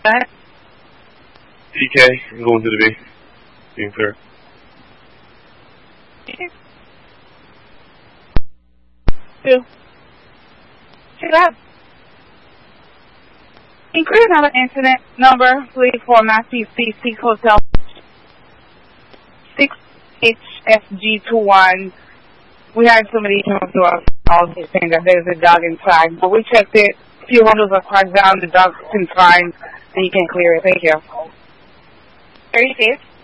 That? TK, I'm going to the B. Being clear. Two. Check it out. Increase another incident number, please, for Matthew C6 Hotel 6HFG21. We had somebody come up to us all saying that there's a dog inside, but we checked it. A few windows are cracked down, the dog's confined, and you can clear it. Thank you. 36.